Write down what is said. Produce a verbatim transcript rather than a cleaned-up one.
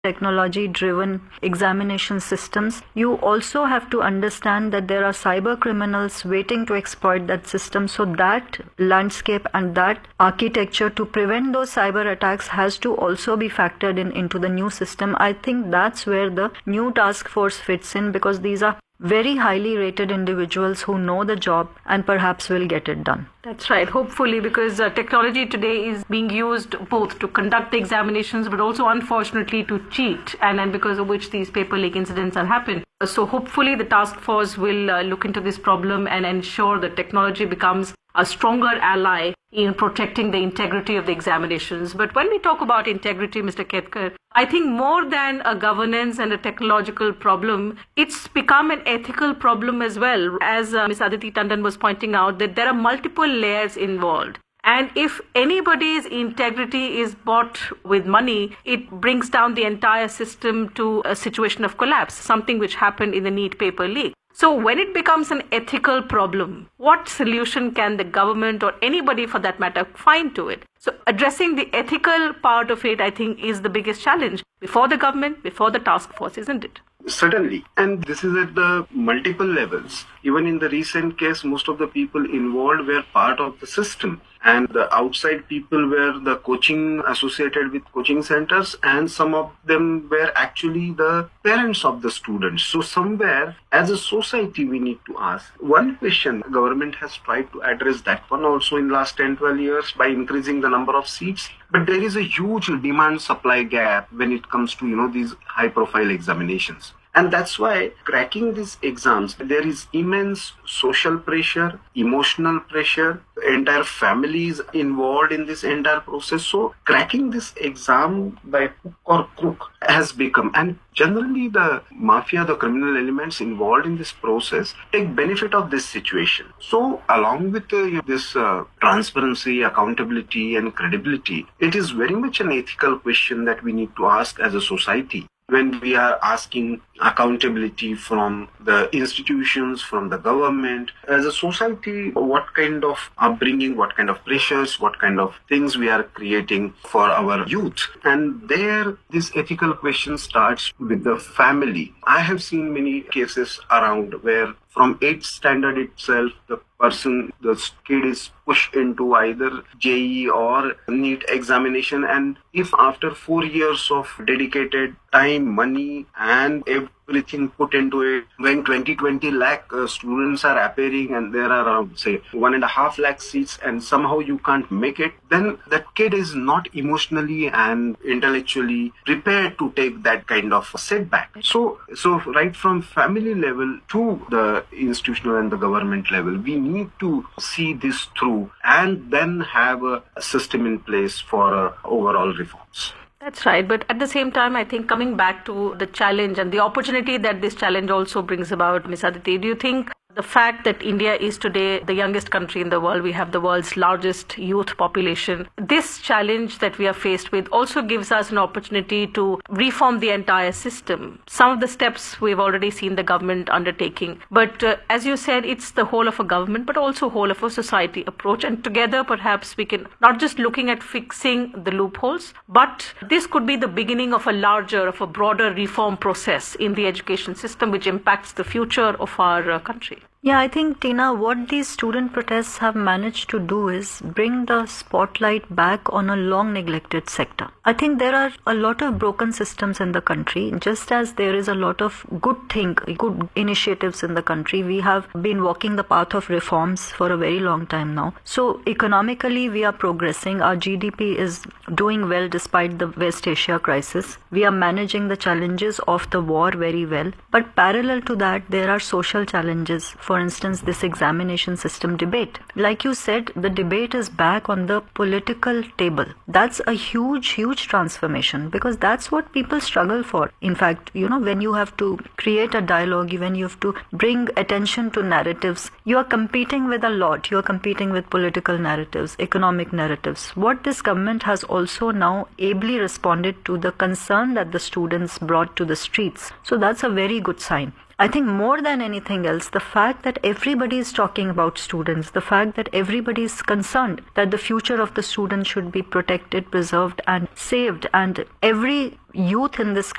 technology driven examination systems, you also have to understand that there are cyber criminals waiting to exploit that system. So that landscape and that architecture to prevent those cyber attacks has to also be factored in into the new system. I think that's where the new task force fits in, because these are very highly rated individuals who know the job and perhaps will get it done. That's right, hopefully, because uh, technology today is being used both to conduct the examinations but also unfortunately to cheat, and, and because of which these paper leak incidents are happening. So hopefully the task force will uh, look into this problem and ensure that technology becomes a stronger ally in protecting the integrity of the examinations. But when we talk about integrity, Mister Ketkar, I think more than a governance and a technological problem, it's become an ethical problem as well. As uh, Miz Aditi Tandon was pointing out, that there are multiple layers involved. And if anybody's integrity is bought with money, it brings down the entire system to a situation of collapse, something which happened in the NEET paper leak. So when it becomes an ethical problem, what solution can the government or anybody for that matter find to it? So addressing the ethical part of it, I think, is the biggest challenge before the government, before the task force, isn't it? Certainly. And this is at the multiple levels. Even in the recent case, most of the people involved were part of the system. And the outside people were the coaching associated with coaching centers, and some of them were actually the parents of the students. So somewhere, as a society, we need to ask one question. Government has tried to address that one also in last ten, twelve years by increasing the number of seats. But there is a huge demand-supply gap when it comes to, you know, these high-profile examinations. And that's why cracking these exams, there is immense social pressure, emotional pressure, entire families involved in this entire process. So cracking this exam by hook or crook has become, and generally the mafia, the criminal elements involved in this process take benefit of this situation. So along with uh, this uh, transparency, accountability and credibility, it is very much an ethical question that we need to ask as a society. When we are asking accountability from the institutions, from the government, as a society, what kind of upbringing, what kind of pressures, what kind of things we are creating for our youth. And there, this ethical question starts with the family. I have seen many cases around where from eighth standard itself, the person, the kid is pushed into either J E E or NEET examination. And if after four years of dedicated time, money and everything put into it, when twenty, twenty lakh uh, students are appearing and there are around, say, one and a half lakh seats and somehow you can't make it, then that kid is not emotionally and intellectually prepared to take that kind of setback. So, so right from family level to the institutional and the government level, we need to see this through and then have a system in place for uh, overall reforms. That's right. But at the same time, I think coming back to the challenge and the opportunity that this challenge also brings about, Miz Aditi, do you think the fact that India is today the youngest country in the world, we have the world's largest youth population, this challenge that we are faced with also gives us an opportunity to reform the entire system? Some of the steps we've already seen the government undertaking. But uh, as you said, it's the whole of a government, but also whole of a society approach. And together, perhaps we can not just looking at fixing the loopholes, but this could be the beginning of a larger, of a broader reform process in the education system, which impacts the future of our uh, country. Yeah, I think, Tina, what these student protests have managed to do is bring the spotlight back on a long neglected sector. I think there are a lot of broken systems in the country, just as there is a lot of good thing, good initiatives in the country. We have been walking the path of reforms for a very long time now. So economically, we are progressing. Our G D P is doing well despite the West Asia crisis. We are managing the challenges of the war very well. But parallel to that, there are social challenges. For instance, this examination system debate. Like you said, the debate is back on the political table. That's a huge, huge transformation, because that's what people struggle for. In fact, you know, when you have to create a dialogue, when you have to bring attention to narratives, you are competing with a lot. You are competing with political narratives, economic narratives. What this government has also now ably responded to the concern that the students brought to the streets. So that's a very good sign. I think more than anything else, the fact that everybody is talking about students, the fact that everybody is concerned that the future of the student should be protected, preserved and saved, and every youth in this